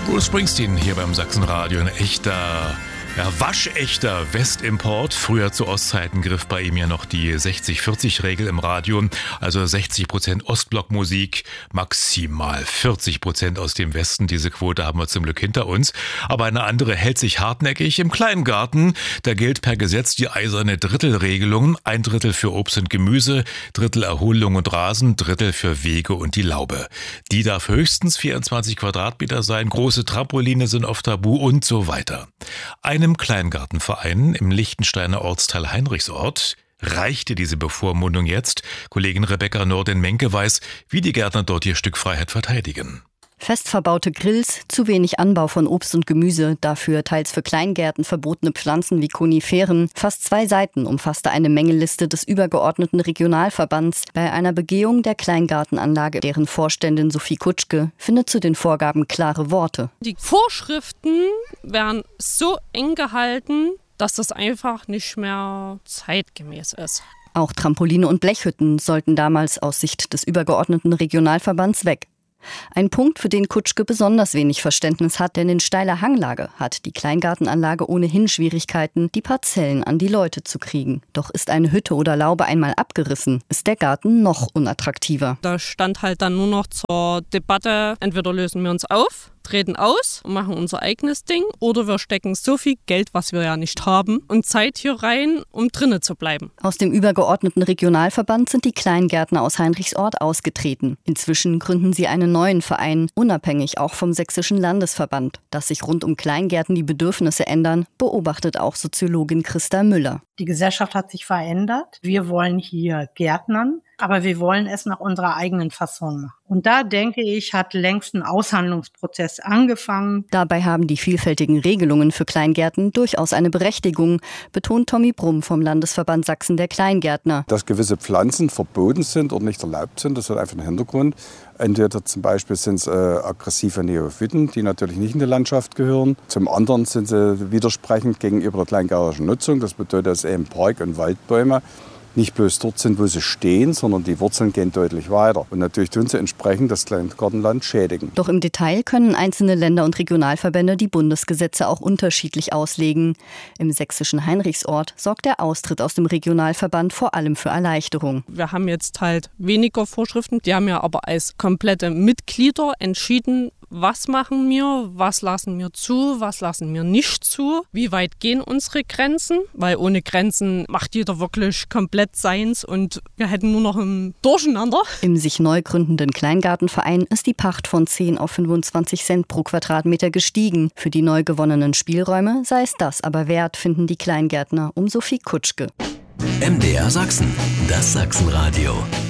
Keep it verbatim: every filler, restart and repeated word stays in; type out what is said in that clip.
Bruce Springsteen hier beim Sachsenradio, ein echter, ja, waschechter Westimport. Früher zu Ostzeiten griff bei ihm ja noch die sechzig vierzig Regel im Radio, also sechzig Prozent Ostblockmusik, maximal vierzig Prozent aus dem Westen. Diese Quote haben wir zum Glück hinter uns. Aber eine andere hält sich hartnäckig. Im Kleingarten, da gilt per Gesetz die eiserne Drittelregelung. Ein Drittel für Obst und Gemüse, Drittel Erholung und Rasen, Drittel für Wege und die Laube. Die darf höchstens vierundzwanzig Quadratmeter sein, große Trampoline sind oft tabu und so weiter. Einem Kleingartenverein im Lichtensteiner Ortsteil Heinrichsort reichte diese Bevormundung jetzt. Kollegin Rebecca Norden-Menke weiß, wie die Gärtner dort ihr Stück Freiheit verteidigen. Fest verbaute Grills, zu wenig Anbau von Obst und Gemüse, dafür teils für Kleingärten verbotene Pflanzen wie Koniferen. Fast zwei Seiten umfasste eine Mängelliste des übergeordneten Regionalverbands. Bei einer Begehung der Kleingartenanlage, deren Vorständin Sophie Kutschke, findet zu den Vorgaben klare Worte. Die Vorschriften werden so eng gehalten, dass das einfach nicht mehr zeitgemäß ist. Auch Trampoline und Blechhütten sollten damals aus Sicht des übergeordneten Regionalverbands weg. Ein Punkt, für den Kutschke besonders wenig Verständnis hat, denn in steiler Hanglage hat die Kleingartenanlage ohnehin Schwierigkeiten, die Parzellen an die Leute zu kriegen. Doch ist eine Hütte oder Laube einmal abgerissen, ist der Garten noch unattraktiver. Da stand halt dann nur noch zur Debatte, entweder lösen wir uns auf, treten aus und machen unser eigenes Ding oder wir stecken so viel Geld, was wir ja nicht haben, und Zeit hier rein, um drinnen zu bleiben. Aus dem übergeordneten Regionalverband sind die Kleingärtner aus Heinrichsort ausgetreten. Inzwischen gründen sie einen neuen Verein, unabhängig auch vom Sächsischen Landesverband. Dass sich rund um Kleingärten die Bedürfnisse ändern, beobachtet auch Soziologin Christa Müller. Die Gesellschaft hat sich verändert. Wir wollen hier gärtnern, aber wir wollen es nach unserer eigenen Fasson machen. Und da, denke ich, hat längst ein Aushandlungsprozess angefangen. Dabei haben die vielfältigen Regelungen für Kleingärten durchaus eine Berechtigung, betont Tommy Brumm vom Landesverband Sachsen der Kleingärtner. Dass gewisse Pflanzen verboten sind oder nicht erlaubt sind, das hat einfach einen Hintergrund. Entweder zum Beispiel sind es äh, aggressive Neophyten, die natürlich nicht in die Landschaft gehören. Zum anderen sind sie widersprechend gegenüber der kleingärtnerischen Nutzung. Das bedeutet, dass eben Park- und Waldbäume nicht bloß dort sind, wo sie stehen, sondern die Wurzeln gehen deutlich weiter. Und natürlich tun sie entsprechend das Kleingartenland schädigen. Doch im Detail können einzelne Länder und Regionalverbände die Bundesgesetze auch unterschiedlich auslegen. Im sächsischen Heinrichsort sorgt der Austritt aus dem Regionalverband vor allem für Erleichterung. Wir haben jetzt halt weniger Vorschriften, die haben ja aber als komplette Mitglieder entschieden, was machen wir, was lassen wir zu, was lassen wir nicht zu, wie weit gehen unsere Grenzen, weil ohne Grenzen macht jeder wirklich komplett seins und wir hätten nur noch ein Durcheinander. Im sich neu gründenden Kleingartenverein ist die Pacht von zehn auf fünfundzwanzig Cent pro Quadratmeter gestiegen. Für die neu gewonnenen Spielräume sei es das aber wert, finden die Kleingärtner um Sophie Kutschke. M D R Sachsen, das Sachsenradio.